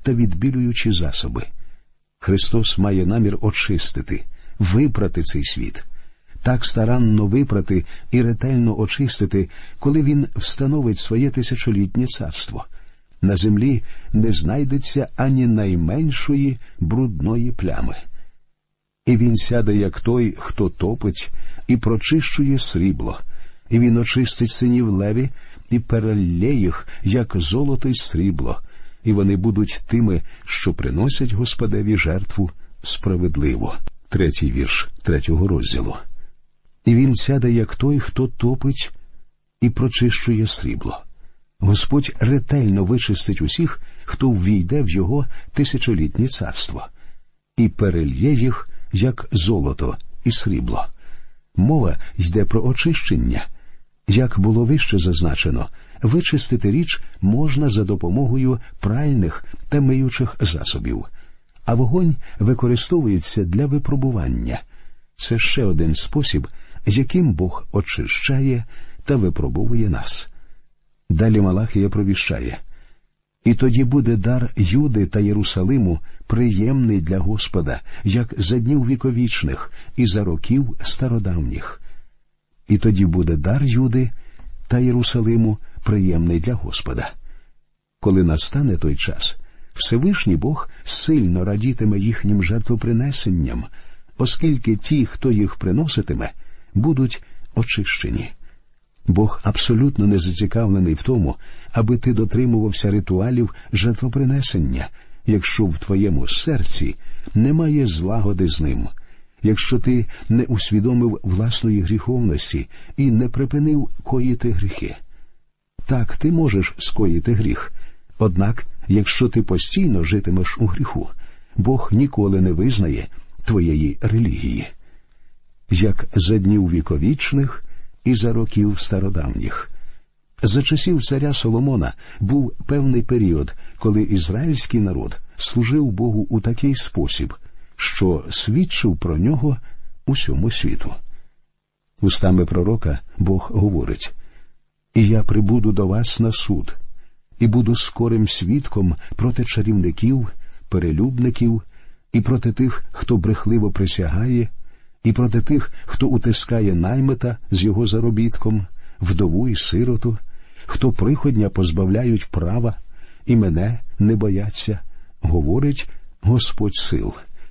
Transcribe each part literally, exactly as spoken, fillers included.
та відбілюючі засоби. Христос має намір очистити, випрати цей світ. Так старанно випрати і ретельно очистити, коли Він встановить своє тисячолітнє царство. На землі не знайдеться ані найменшої брудної плями. І Він сяде, як той, хто топить і прочищує срібло. І Він очистить синів Леві і перельє їх, як золото й срібло. І вони будуть тими, що приносять Господеві жертву справедливо. Третій вірш третього розділу. І Він сяде, як той, хто топить і прочищує срібло. Господь ретельно вичистить усіх, хто ввійде в Його тисячолітнє царство. І перельє їх, як золото і срібло. Мова йде про очищення. Як було вище зазначено, вичистити річ можна за допомогою пральних та миючих засобів. А вогонь використовується для випробування. Це ще один спосіб, яким Бог очищає та випробовує нас. Далі Малахія провіщає: «І тоді буде дар Юди та Єрусалиму приємний для Господа, як за днів віковічних і за років стародавніх. І тоді буде дар Юди та Єрусалиму приємний для Господа». Коли настане той час, Всевишній Бог сильно радітиме їхнім жертвопринесенням, оскільки ті, хто їх приноситиме, будуть очищені. Бог абсолютно не зацікавлений в тому, аби ти дотримувався ритуалів жертвопринесення, якщо в твоєму серці немає злагоди з Ним, якщо ти не усвідомив власної гріховності і не припинив коїти гріхи. Так, ти можеш скоїти гріх, однак, якщо ти постійно житимеш у гріху, Бог ніколи не визнає твоєї релігії. Як за днів віковічних і за років стародавніх. За часів царя Соломона був певний період, коли ізраїльський народ служив Богу у такий спосіб, що свідчив про нього усьому світу. Устами пророка Бог говорить: «І я прибуду до вас на суд, і буду скорим свідком проти чарівників, перелюбників, і проти тих, хто брехливо присягає, і проти тих, хто утискає наймита з його заробітком, вдову і сироту, хто приходня позбавляють права, і мене не бояться, говорить Господь сил.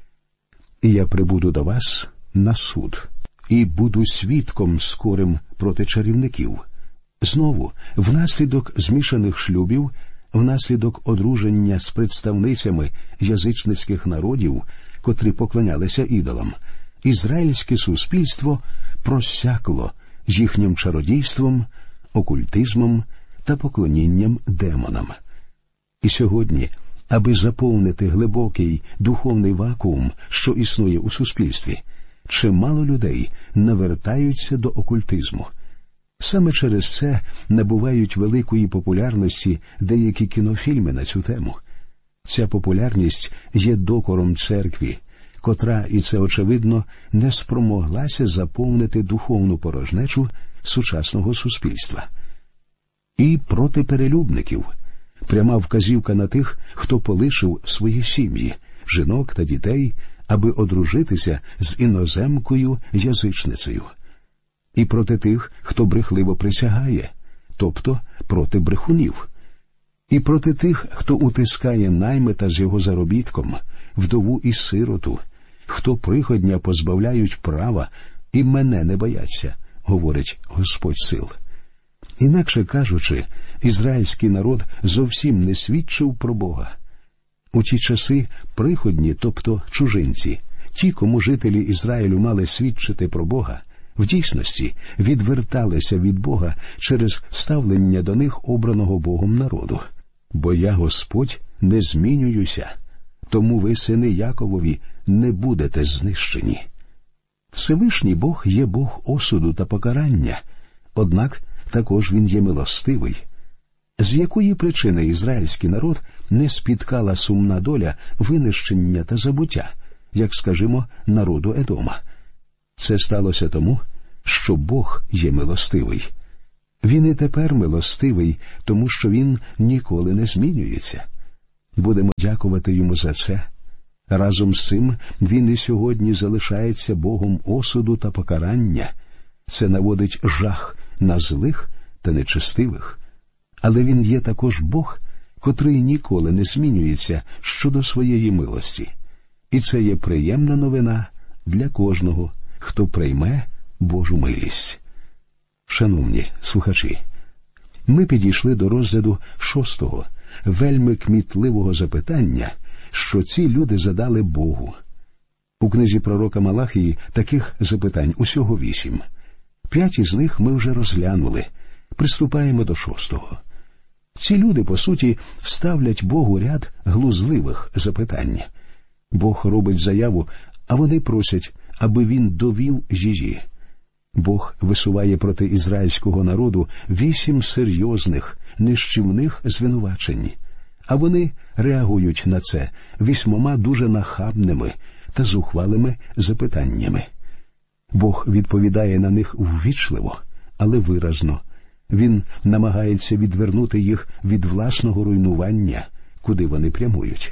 І я прибуду до вас на суд, і буду свідком скорим проти чарівників». Знову, внаслідок змішаних шлюбів, внаслідок одруження з представницями язичницьких народів, котрі поклонялися ідолам, ізраїльське суспільство просякло їхнім чародійством, окультизмом та поклонінням демонам. І сьогодні, аби заповнити глибокий духовний вакуум, що існує у суспільстві, чимало людей навертаються до окультизму. Саме через це набувають великої популярності деякі кінофільми на цю тему. Ця популярність є докором церкві, котра, і це очевидно, не спромоглася заповнити духовну порожнечу сучасного суспільства. І проти перелюбників – пряма вказівка на тих, хто полишив свої сім'ї, жінок та дітей, аби одружитися з іноземкою-язичницею. І проти тих, хто брехливо присягає, тобто проти брехунів. І проти тих, хто утискає наймита з його заробітком, вдову і сироту, хто приходня позбавляють права і мене не бояться, говорить Господь сил. Інакше кажучи, ізраїльський народ зовсім не свідчив про Бога. У ті часи приходні, тобто чужинці, ті, кому жителі Ізраїлю мали свідчити про Бога, в дійсності відверталися від Бога через ставлення до них обраного Богом народу. «Бо я, Господь, не змінююся, тому ви, сини Яковові, не будете знищені». Всевишній Бог є Бог осуду та покарання, однак також Він є милостивий. З якої причини ізраїльський народ не спіткала сумна доля винищення та забуття, як, скажімо, народу Едома? Це сталося тому, що Бог є милостивий. Він і тепер милостивий, тому що Він ніколи не змінюється. Будемо дякувати йому за це. Разом з цим він і сьогодні залишається Богом осуду та покарання. Це наводить жах на злих та нечестивих. Але він є також Бог, котрий ніколи не змінюється щодо своєї милості. І це є приємна новина для кожного, хто прийме Божу милість. Шановні слухачі, ми підійшли до розгляду шостого, вельми кмітливого запитання, що ці люди задали Богу. У книзі пророка Малахії таких запитань усього вісім. П'ять із них ми вже розглянули. Приступаємо до шостого. Ці люди, по суті, ставлять Богу ряд глузливих запитань. Бог робить заяву, а вони просять, аби він довів її. Бог висуває проти ізраїльського народу вісім серйозних, нищівних звинувачень, а вони реагують на це вісьмома дуже нахабними та зухвалими запитаннями. Бог відповідає на них ввічливо, але виразно. Він намагається відвернути їх від власного руйнування, куди вони прямують.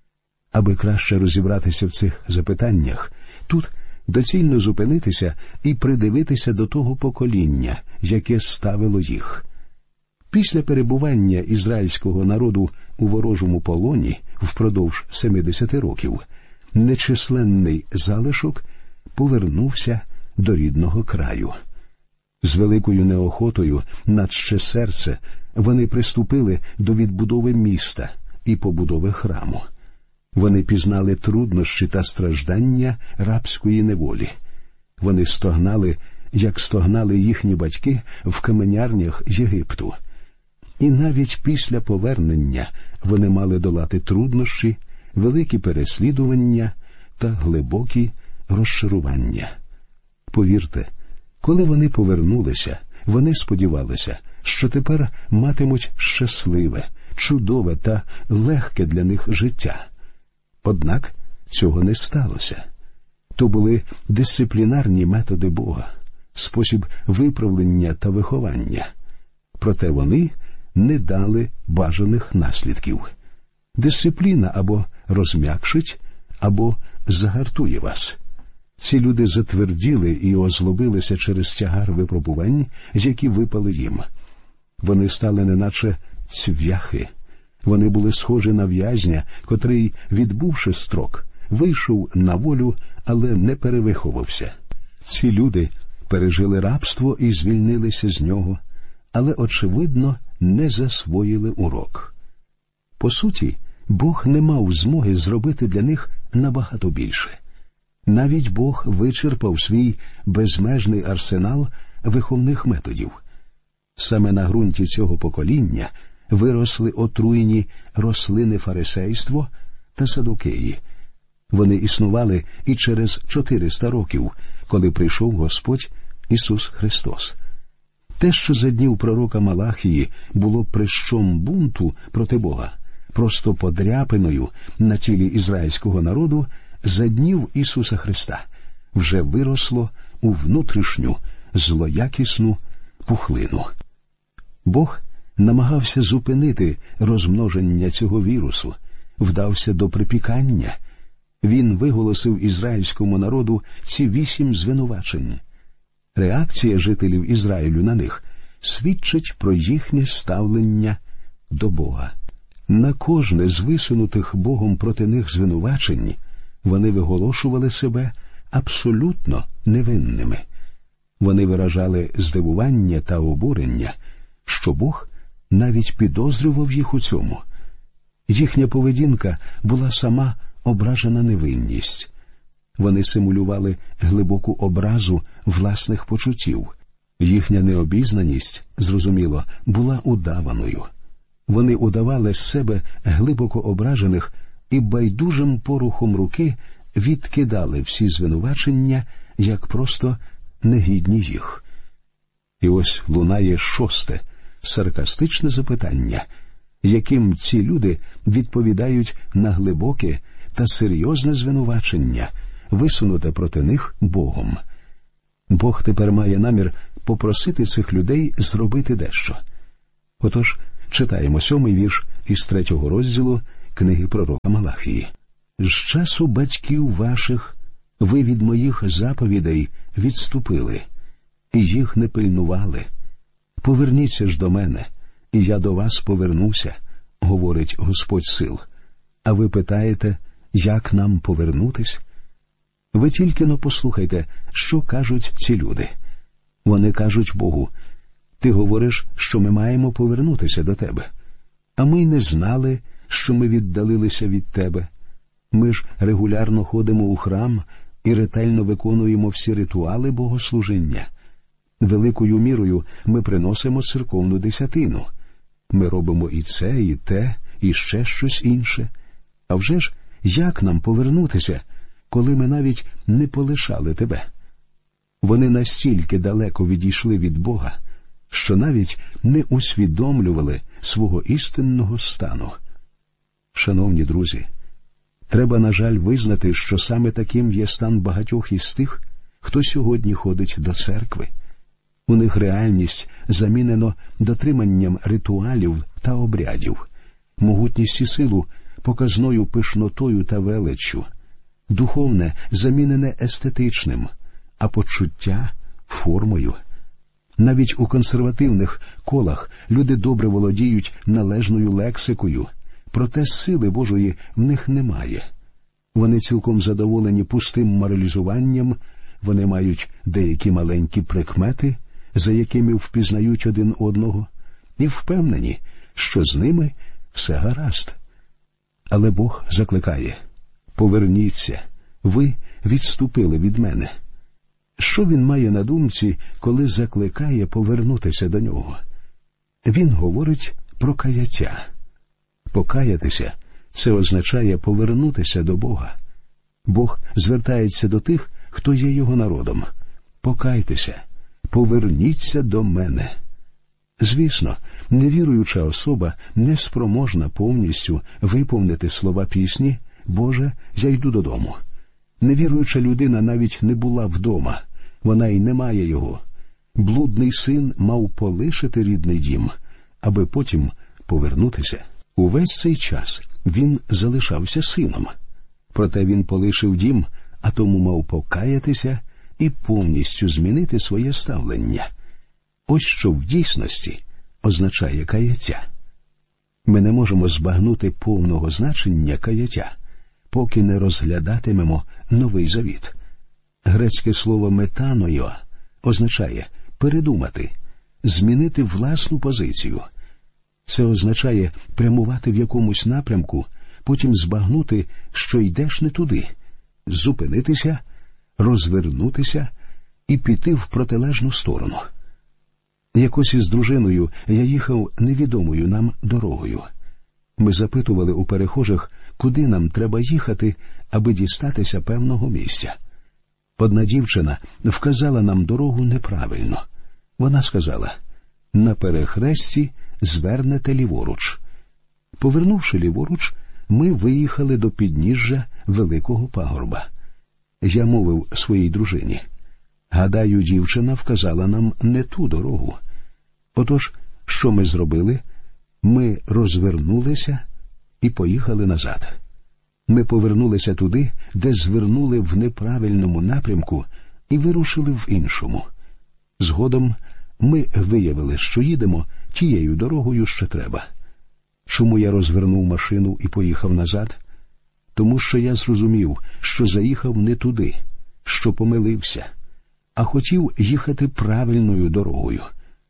Аби краще розібратися в цих запитаннях, тут доцільно зупинитися і придивитися до того покоління, яке ставило їх. Після перебування ізраїльського народу у ворожому полоні впродовж семидесяти років, нечисленний залишок повернувся до рідного краю. З великою неохотою, наче серце, вони приступили до відбудови міста і побудови храму. Вони пізнали труднощі та страждання рабської неволі. Вони стогнали, як стогнали їхні батьки в каменярнях Єгипту. І навіть після повернення вони мали долати труднощі, великі переслідування та глибокі розчарування. Повірте, коли вони повернулися, вони сподівалися, що тепер матимуть щасливе, чудове та легке для них життя. Однак цього не сталося. То були дисциплінарні методи Бога, спосіб виправлення та виховання. Проте вони не дали бажаних наслідків. Дисципліна або розм'якшить, або загартує вас. Ці люди затверділи і озлобилися через тягар випробувань, які випали їм. Вони стали неначе цвяхи. Вони були схожі на в'язня, котрий, відбувши строк, вийшов на волю, але не перевиховався. Ці люди пережили рабство і звільнилися з нього, але, очевидно, не засвоїли урок. По суті, Бог не мав змоги зробити для них набагато більше. Навіть Бог вичерпав свій безмежний арсенал виховних методів. Саме на ґрунті цього покоління виросли отруєні рослини фарисейство та садукеї. Вони існували і через чотириста років, коли прийшов Господь Ісус Христос. Те, що за днів пророка Малахії було прищом бунту проти Бога, просто подряпиною на тілі ізраїльського народу, за днів Ісуса Христа вже виросло у внутрішню, злоякісну пухлину. Бог намагався зупинити розмноження цього вірусу, вдався до припікання. Він виголосив ізраїльському народу ці вісім звинувачень. Реакція жителів Ізраїлю на них свідчить про їхнє ставлення до Бога. На кожне з висунутих Богом проти них звинувачень вони виголошували себе абсолютно невинними. Вони виражали здивування та обурення, що Бог навіть підозрював їх у цьому. Їхня поведінка була сама ображена невинність. Вони симулювали глибоку образу власних почуттів. Їхня необізнаність, зрозуміло, була удаваною. Вони удавали з себе глибоко ображених і байдужим порухом руки відкидали всі звинувачення, як просто негідні їх. І ось лунає шосте, саркастичне запитання, яким ці люди відповідають на глибоке та серйозне звинувачення, висунуте проти них Богом. Бог тепер має намір попросити цих людей зробити дещо. Отож, читаємо сьомий вірш із третього розділу книги пророка Малахії. З часу батьків ваших ви від моїх заповідей відступили, і їх не пильнували. Поверніться ж до мене, і я до вас повернуся, говорить Господь сил. А ви питаєте, як нам повернутись? Ви тільки-но послухайте, що кажуть ці люди. Вони кажуть Богу: ти говориш, що ми маємо повернутися до тебе. А ми й не знали, що ми віддалилися від тебе. Ми ж регулярно ходимо у храм і ретельно виконуємо всі ритуали богослужіння. Великою мірою ми приносимо церковну десятину. Ми робимо і це, і те, і ще щось інше. А вже ж, як нам повернутися, коли ми навіть не полишали тебе? Вони настільки далеко відійшли від Бога, що навіть не усвідомлювали свого істинного стану. Шановні друзі, треба, на жаль, визнати, що саме таким є стан багатьох із тих, хто сьогодні ходить до церкви. У них реальність замінено дотриманням ритуалів та обрядів, могутність і силу показною пишнотою та величчю, духовне замінене естетичним, а почуття – формою. Навіть у консервативних колах люди добре володіють належною лексикою, проте сили Божої в них немає. Вони цілком задоволені пустим моралізуванням, вони мають деякі маленькі прикмети, за якими впізнають один одного, і впевнені, що з ними все гаразд. Але Бог закликає: поверніться, ви відступили від мене. Що він має на думці, коли закликає повернутися до нього? Він говорить про каяття. Покаятися – це означає повернутися до Бога. Бог звертається до тих, хто є його народом. Покайтеся, поверніться до мене. Звісно, невіруюча особа не спроможна повністю виповнити слова пісні «Боже, я йду додому». Невіруюча людина навіть не була вдома, вона й не має його. Блудний син мав полишити рідний дім, аби потім повернутися. Увесь цей час він залишався сином. Проте він полишив дім, а тому мав покаятися і повністю змінити своє ставлення. Ось що в дійсності означає каяття. Ми не можемо збагнути повного значення каяття, поки не розглядатимемо Новий Завіт. Грецьке слово «метанойо» означає передумати, змінити власну позицію. Це означає прямувати в якомусь напрямку, потім збагнути, що йдеш не туди, зупинитися, розвернутися і піти в протилежну сторону. Якось із дружиною я їхав невідомою нам дорогою. Ми запитували у перехожих, куди нам треба їхати, аби дістатися певного місця. Одна дівчина вказала нам дорогу неправильно. Вона сказала: «На перехресті звернете ліворуч». Повернувши ліворуч, ми виїхали до підніжжя великого пагорба. Я мовив своїй дружині: «Гадаю, дівчина вказала нам не ту дорогу». Отож, що ми зробили? Ми розвернулися і поїхали назад. Ми повернулися туди, де звернули в неправильному напрямку і вирушили в іншому. Згодом ми виявили, що їдемо тією дорогою, що треба. Чому я розвернув машину і поїхав назад? Тому що я зрозумів, що заїхав не туди, що помилився, а хотів їхати правильною дорогою.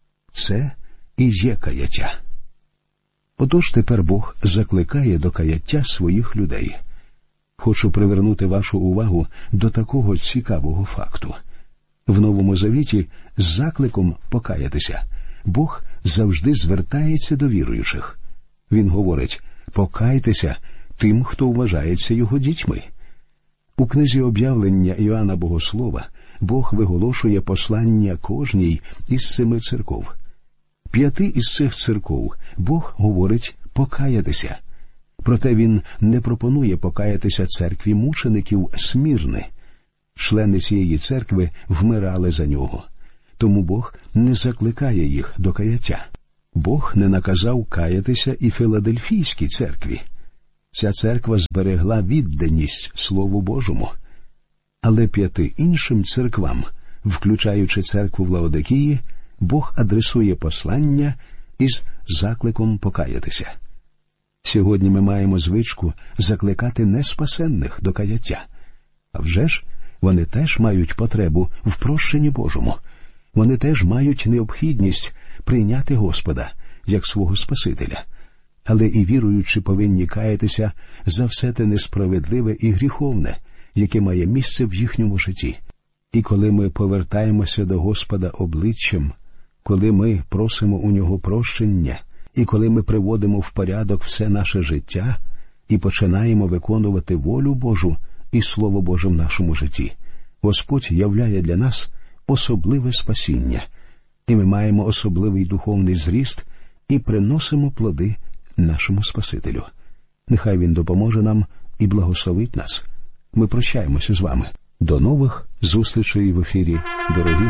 Це і є каяття. Отож тепер Бог закликає до каяття своїх людей. Хочу привернути вашу увагу до такого цікавого факту. В Новому Завіті з закликом покаятися Бог завжди звертається до віруючих. Він говорить: «Покайтеся тим, хто вважається його дітьми». У книзі об'явлення Іоанна Богослова Бог виголошує послання кожній із семи церков. П'яти із цих церков Бог говорить покаятися. Проте Він не пропонує покаятися церкві мучеників Смірни. Члени цієї церкви вмирали за нього. Тому Бог не закликає їх до каяття. Бог не наказав каятися і Філадельфійській церкві. Ця церква зберегла відданість Слову Божому. Але п'яти іншим церквам, включаючи церкву в Лаодикії, Бог адресує послання із закликом покаятися. Сьогодні ми маємо звичку закликати неспасенних до каяття. А вже ж, вони теж мають потребу в прощенні Божому. Вони теж мають необхідність прийняти Господа як свого Спасителя. Але і віруючи повинні каятися за все те несправедливе і гріховне, яке має місце в їхньому житті. І коли ми повертаємося до Господа обличчям, коли ми просимо у Нього прощення, і коли ми приводимо в порядок все наше життя і починаємо виконувати волю Божу і Слово Боже в нашому житті, Господь являє для нас особливе спасіння, і ми маємо особливий духовний зріст і приносимо плоди нашому Спасителю. Нехай Він допоможе нам і благословить нас. Ми прощаємося з вами. До нових зустрічей в ефірі, дорогі